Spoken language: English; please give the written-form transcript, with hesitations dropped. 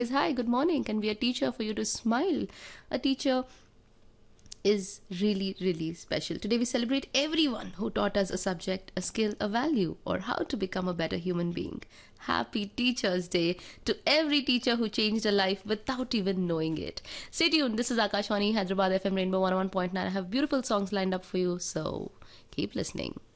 hi, good morning, can be a teacher for you to smile. A teacher is really, really special. Today we celebrate everyone who taught us a subject, a skill, a value, or how to become a better human being. Happy Teachers Day to every teacher who changed a life without even knowing it. Stay tuned. This is Akashwani, Hyderabad FM Rainbow 101.9. I have beautiful songs lined up for you, so keep listening.